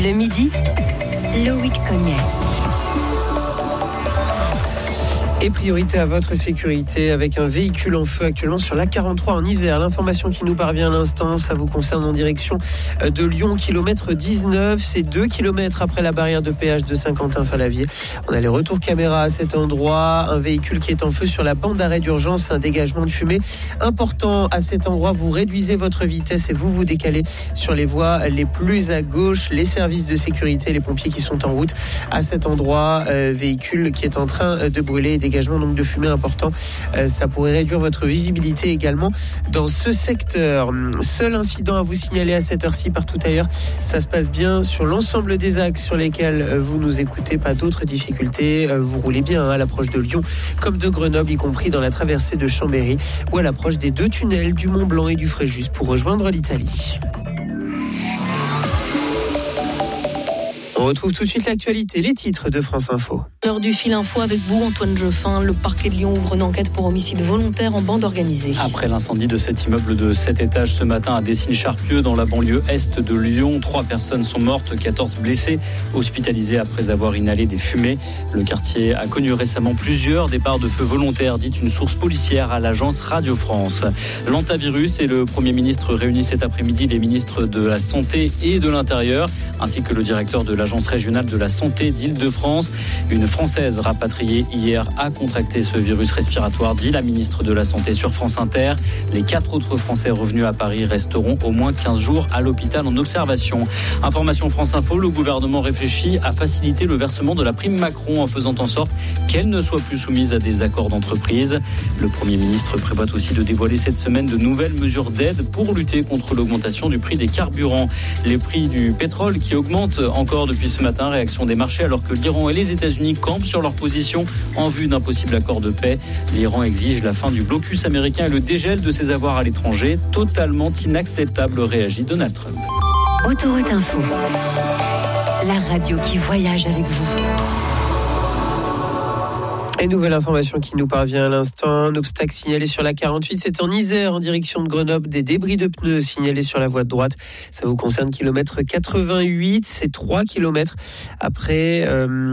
Le midi, Loïc Cognet. Et priorité à votre sécurité avec un véhicule en feu actuellement sur l'A43 en Isère. L'information qui nous parvient à l'instant, ça vous concerne en direction de Lyon, kilomètre 19. C'est 2 kilomètres après la barrière de péage de Saint-Quentin-Fallavier. On a les retours caméra à cet endroit. Un véhicule qui est en feu sur la bande d'arrêt d'urgence. Un dégagement de fumée important à cet endroit. Vous réduisez votre vitesse et vous décalez sur les voies les plus à gauche. Les services de sécurité, les pompiers qui sont en route à cet endroit. Véhicule qui est en train de brûler. Dégagement donc de fumée important, ça pourrait réduire votre visibilité également dans ce secteur. Seul incident à vous signaler à cette heure-ci partout ailleurs, ça se passe bien sur l'ensemble des axes sur lesquels vous nous écoutez, pas d'autres difficultés, vous roulez bien à l'approche de Lyon comme de Grenoble, y compris dans la traversée de Chambéry ou à l'approche des 2 tunnels du Mont Blanc et du Fréjus pour rejoindre l'Italie. On retrouve tout de suite l'actualité, les titres de France Info. L'heure du fil info avec vous, Antoine Jeffin. Le parquet de Lyon ouvre une enquête pour homicide volontaire en bande organisée. Après l'incendie de cet immeuble de 7 étages ce matin à Décines-Charpieu, dans la banlieue est de Lyon, 3 personnes sont mortes, 14 blessées, hospitalisées après avoir inhalé des fumées. Le quartier a connu récemment plusieurs départs de feu volontaires, dit une source policière à l'agence Radio France. L'antavirus et le Premier ministre réunissent cet après-midi les ministres de la Santé et de l'Intérieur, ainsi que le directeur de l'Agence régionale de la santé d'Île-de-France. Une Française rapatriée hier a contracté ce virus respiratoire, dit la ministre de la Santé sur France Inter. Les 4 autres Français revenus à Paris resteront au moins 15 jours à l'hôpital en observation. Information France Info, le gouvernement réfléchit à faciliter le versement de la prime Macron en faisant en sorte qu'elle ne soit plus soumise à des accords d'entreprise. Le Premier ministre prévoit aussi de dévoiler cette semaine de nouvelles mesures d'aide pour lutter contre l'augmentation du prix des carburants. Les prix du pétrole qui augmentent encore depuis ce matin, réaction des marchés alors que l'Iran et les États-Unis campent sur leur position en vue d'un possible accord de paix. L'Iran exige la fin du blocus américain et le dégel de ses avoirs à l'étranger. Totalement inacceptable, réagit Donald Trump. Autoroute Info, la radio qui voyage avec vous. Et nouvelle information qui nous parvient à l'instant, un obstacle signalé sur la 48, c'est en Isère en direction de Grenoble, des débris de pneus signalés sur la voie de droite. Ça vous concerne kilomètre 88, c'est 3 kilomètres après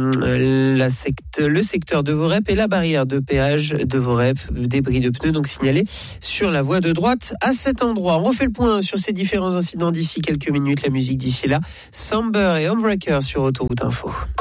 le secteur de Vorep et la barrière de péage de Vorep, débris de pneus donc signalés sur la voie de droite à cet endroit. On refait le point sur ces différents incidents d'ici quelques minutes, la musique d'ici là, Samber et Homebreaker sur Autoroute Info.